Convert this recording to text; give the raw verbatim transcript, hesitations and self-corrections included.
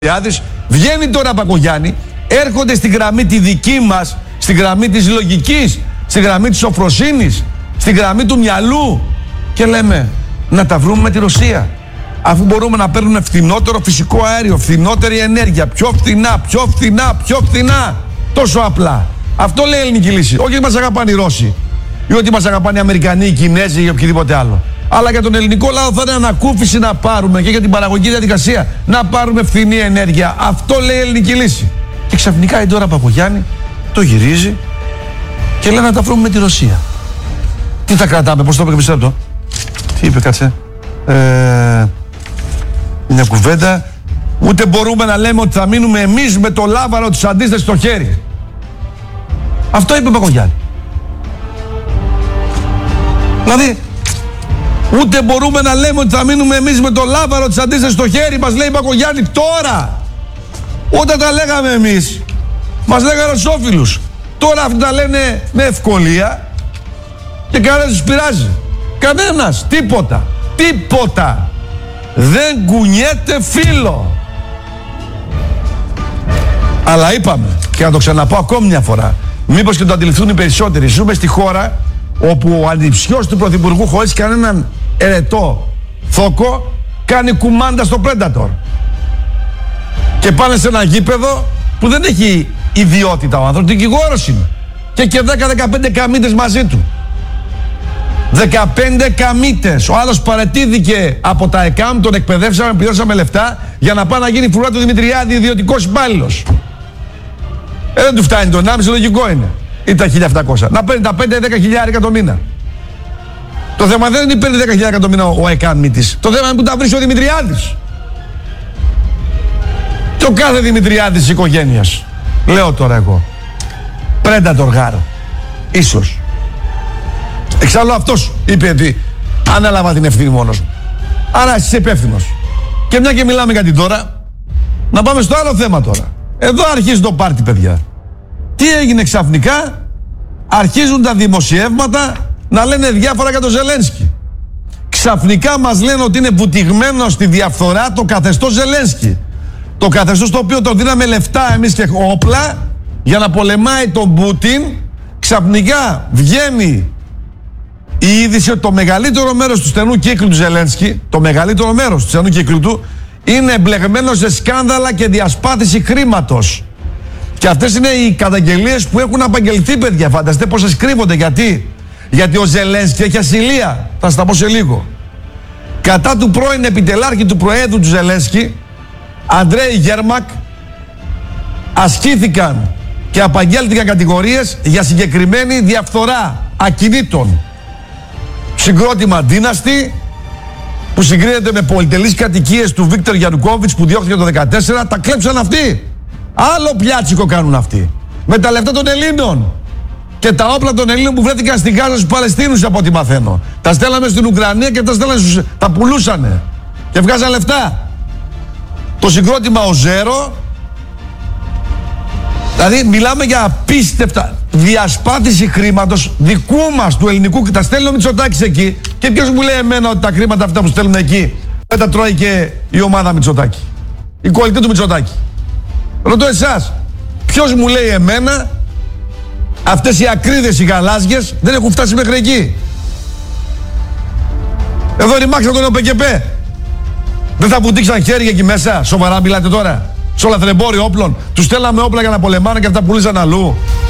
Βγαίνει τώρα Μπακογιάννη, έρχονται στη γραμμή τη δική μας, στη γραμμή της λογικής, στη γραμμή της σοφροσύνης, στη γραμμή του μυαλού και λέμε να τα βρούμε με τη Ρωσία. Αφού μπορούμε να παίρνουμε φθηνότερο φυσικό αέριο, φθηνότερη ενέργεια, πιο φθηνά, πιο φθηνά, πιο φθηνά. Τόσο απλά. Αυτό λέει η ελληνική λύση. Όχι ότι μας αγαπάνε οι Ρώσοι ή ότι μας αγαπάνε οι Αμερικανοί, οι Κινέζοι ή οποιοδήποτε άλλο. Αλλά για τον ελληνικό λαό θα είναι ανακούφιση να πάρουμε και για την παραγωγική διαδικασία να πάρουμε φθηνή ενέργεια. Αυτό λέει η ελληνική λύση. Και ξαφνικά η Ντόρα Μπακογιάννη το γυρίζει και λέει να τα βρούμε με τη Ρωσία. Τι θα κρατάμε, πώς το είπε, πιστεύω το. Τι είπε, κάτσε. Ε, μια κουβέντα. Ούτε μπορούμε να λέμε ότι θα μείνουμε εμείς με το λάβαρο της αντίστασης στο χέρι. Αυτό είπε ο Μπακογιάννη. Δηλαδή, ούτε μπορούμε να λέμε ότι θα μείνουμε εμείς με το λάβαρο της αντίστασης στο χέρι, μας λέει Μπακογιάννη τώρα. Όταν τα λέγαμε εμείς, μας λέγανε ρωσόφιλους. Τώρα αυτοί τα λένε με ευκολία και κανένας τους πειράζει. Κανένας, τίποτα, τίποτα. Δεν κουνιέται φύλλο. Αλλά είπαμε, και να το ξαναπώ ακόμη μια φορά, μήπως και το αντιληφθούν οι περισσότεροι, ζούμε στη χώρα όπου ο ανιψιός του Πρωθυπουργού χωρίς κανέναν ερετό θόκο κάνει κουμάντα στο Predator. Και πάνε σε ένα γήπεδο που δεν έχει ιδιότητα ο άνθρωπος, δικηγόρος είναι. Και και δέκα δεκαπέντε καμίτες μαζί του. δεκαπέντε καμίτες. Ο άλλος παραιτήθηκε από τα ΕΚΑΜ, τον εκπαιδεύσαμε, πληρώσαμε λεφτά για να πάει να γίνει φρουρά του Δημητριάδη, ιδιωτικός υπάλληλος. Ε, δεν του φτάνει το ενάμιση, λογικό είναι. Ή τα χίλια επτακόσια. Να παίρνει τα πέντε δέκα χιλιάρικα το μήνα. Το θέμα δεν είναι παίρνει δέκα χιλιάρικα το μήνα ο ΕΚΑΜ μήτης. Το θέμα είναι που τα βρίσκει ο Δημητριάδης. Και ο κάθε Δημητριάδης της οικογένειας. Λέω τώρα εγώ. Predator γάρο. Ίσως. Εξάλλου αυτός είπε ότι ανέλαβα την ευθύνη μόνος μου. Άρα εσύ είσαι υπεύθυνος. Και μια και μιλάμε για την τώρα, να πάμε στο άλλο θέμα τώρα. Εδώ αρχίζει το πάρτι, παιδιά. Τι έγινε ξαφνικά? Αρχίζουν τα δημοσιεύματα να λένε διάφορα για τον Ζελένσκι. Ξαφνικά μας λένε ότι είναι βουτυγμένο στη διαφθορά το καθεστώς Ζελένσκι. Το καθεστώς το οποίο το δίναμε λεφτά εμείς και όπλα για να πολεμάει τον Πούτιν. Ξαφνικά βγαίνει η είδηση ότι το μεγαλύτερο μέρος του στενού κύκλου του Ζελένσκι, το μεγαλύτερο μέρος του στενού κύκλου του, είναι εμπλεγμένο σε σκάνδαλα και διασπάθηση χρήματος. Και αυτές είναι οι καταγγελίες που έχουν απαγγελθεί, παιδιά. Φανταστείτε πόσες κρύβονται. Γιατί? Γιατί ο Ζελένσκι έχει ασυλία. Θα σας τα πω σε λίγο. Κατά του πρώην επιτελάρχη του Προέδρου του Ζελένσκι, Αντρέι Γέρμακ, ασκήθηκαν και απαγγέλθηκαν κατηγορίες για συγκεκριμένη διαφθορά ακινήτων. Συγκρότημα Dynasty, που συγκρίνεται με πολυτελείς κατοικίες του Βίκτορ Γιαννουκόβιτς που διώχθηκε το δύο χιλιάδες δεκατέσσερα, τα κλέψαν αυτοί. Άλλο πιάτσικο κάνουν αυτοί. Με τα λεφτά των Ελλήνων. Και τα όπλα των Ελλήνων που βρέθηκαν στην Γάζα στους Παλαιστίνους, από ό,τι μαθαίνω. Τα στέλναμε στην Ουκρανία και τα στέλναμε στους... τα πουλούσανε. Και βγάζαν λεφτά. Το συγκρότημα ο Ζέρο. Δηλαδή μιλάμε για απίστευτα διασπάθηση χρήματος δικού μας, του ελληνικού. Τα στέλνει ο Μητσοτάκης εκεί. Και ποιος μου λέει εμένα ότι τα χρήματα αυτά που στέλνουν εκεί δεν τα τρώει και η ομάδα Μητσοτάκη, η κολλητή του Μητσοτάκη? Ρωτώ εσάς, ποιος μου λέει εμένα αυτές οι ακρίδες οι γαλάζιες δεν έχουν φτάσει μέχρι εκεί? Εδώ ρημάξαν τον ΟΠΕΚΕΠΕ. Δεν θα βουτήξαν χέρια εκεί μέσα? Σοβαρά μιλάτε τώρα? Στο λαθρεμπόριο όπλων. Τους στέλναμε όπλα για να πολεμάνε και αυτά πουλήσαν αλλού.